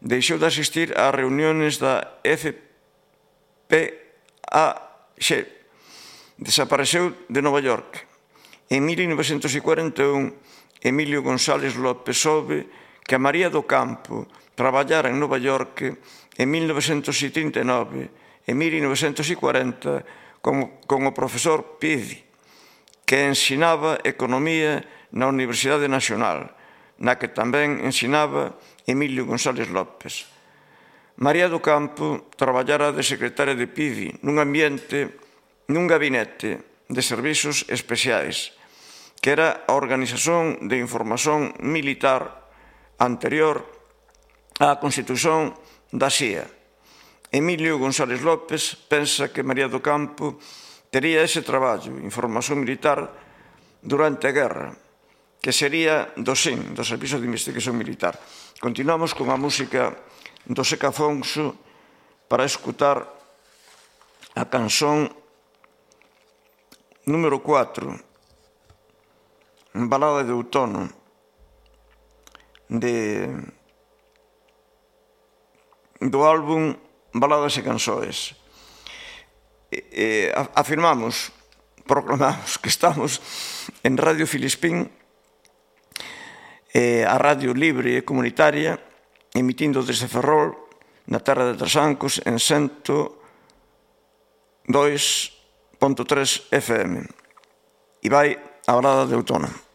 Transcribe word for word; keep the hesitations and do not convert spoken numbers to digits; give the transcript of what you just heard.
deixou de asistir ás reuniones da F P A X. Desapareceu de Nova York. En mil novecentos cuarenta e un, Emilio González López soube que a María do Campo traballara en Nova York en mil novecentos trinta e nove e mil novecentos cuarenta con, con o profesor Pizzi, que ensinaba Economía na Universidade Nacional, na que tamén ensinaba Emilio González López. María do Campo traballara de secretaria de Pizzi nun ambiente, nun gabinete de servizos especiais, que era a Organización de Información Militar anterior á Constitución da C I A. Emilio González López pensa que María do Campo tería ese traballo, información militar, durante a guerra, que sería do S I N, do Servizo de Investigación Militar. Continuamos con a música do Seca Afonso para escutar a canción número cuatro, Balada de Outono, de, do álbum Baladas e Canções. E, e, afirmamos, proclamamos que estamos en Radio Filispín, eh, a radio libre e comunitaria, emitindo desde Ferrol, na terra de Trasancos, en ciento dos punto tres F M. E vai a Balada de Outono.